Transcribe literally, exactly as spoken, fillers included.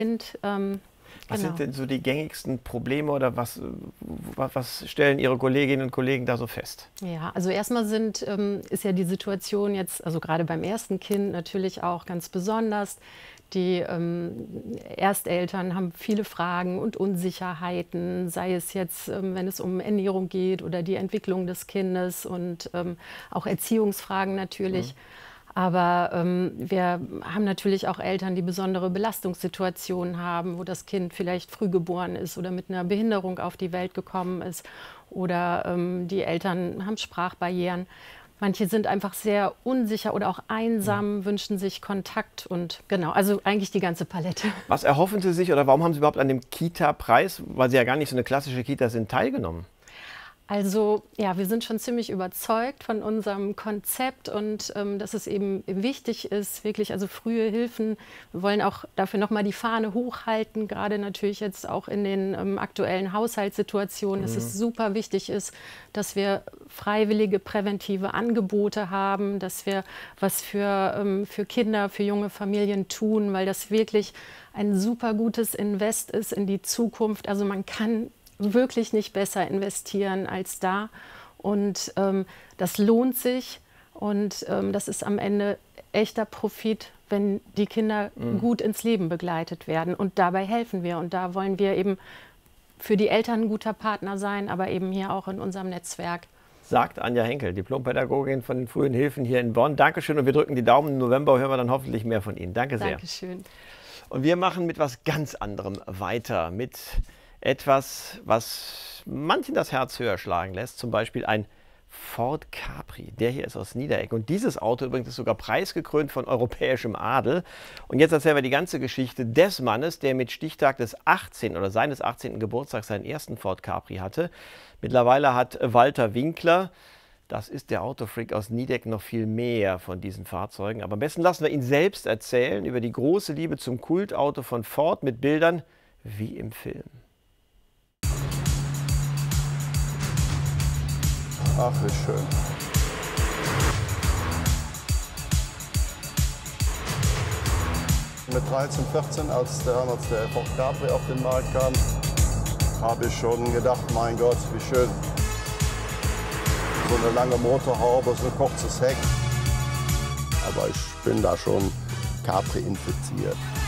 Kind. Ähm, Was genau. sind denn so die gängigsten Probleme oder was, was stellen Ihre Kolleginnen und Kollegen da so fest? Ja, also erstmal sind, ähm, ist ja die Situation jetzt, also gerade beim ersten Kind natürlich auch ganz besonders. Die ähm, Ersteltern haben viele Fragen und Unsicherheiten, sei es jetzt, ähm, wenn es um Ernährung geht oder die Entwicklung des Kindes und ähm, auch Erziehungsfragen natürlich. Mhm. Aber ähm, wir haben natürlich auch Eltern, die besondere Belastungssituationen haben, wo das Kind vielleicht früh geboren ist oder mit einer Behinderung auf die Welt gekommen ist. Oder ähm, die Eltern haben Sprachbarrieren. Manche sind einfach sehr unsicher oder auch einsam, mhm. wünschen sich Kontakt und genau, also eigentlich die ganze Palette. Was erhoffen Sie sich oder warum haben Sie überhaupt an dem Kita-Preis, weil Sie ja gar nicht so eine klassische Kita sind, teilgenommen? Also ja, wir sind schon ziemlich überzeugt von unserem Konzept und ähm, dass es eben wichtig ist, wirklich also frühe Hilfen. Wir wollen auch dafür nochmal die Fahne hochhalten, gerade natürlich jetzt auch in den ähm, aktuellen Haushaltssituationen, mhm. dass es super wichtig ist, dass wir freiwillige präventive Angebote haben, dass wir was für, ähm, für Kinder, für junge Familien tun, weil das wirklich ein super gutes Invest ist in die Zukunft. Also man kann wirklich nicht besser investieren als da. Und ähm, das lohnt sich und ähm, das ist am Ende echter Profit, wenn die Kinder mhm. gut ins Leben begleitet werden. Und dabei helfen wir. Und da wollen wir eben für die Eltern ein guter Partner sein, aber eben hier auch in unserem Netzwerk. Sagt Anja Henkel, Diplompädagogin von den frühen Hilfen hier in Bonn. Dankeschön und wir drücken die Daumen. Im November hören wir dann hoffentlich mehr von Ihnen. Danke sehr. Dankeschön. Und wir machen mit was ganz anderem weiter. Mit etwas, was manchen das Herz höher schlagen lässt, zum Beispiel ein Ford Capri. Der hier ist aus Niederegg. Und dieses Auto übrigens ist sogar preisgekrönt von europäischem Adel. Und jetzt erzählen wir die ganze Geschichte des Mannes, der mit Stichtag des achtzehnten oder seines achtzehnten Geburtstags seinen ersten Ford Capri hatte. Mittlerweile hat Walter Winkler, das ist der Autofreak aus Niederegg, noch viel mehr von diesen Fahrzeugen. Aber am besten lassen wir ihn selbst erzählen über die große Liebe zum Kultauto von Ford mit Bildern wie im Film. Ach, wie schön. Mit dreizehn, vierzehn, als der, als der Ford Capri auf den Markt kam, habe ich schon gedacht, mein Gott, wie schön. So eine lange Motorhaube, so ein kurzes Heck. Aber ich bin da schon Capri infiziert.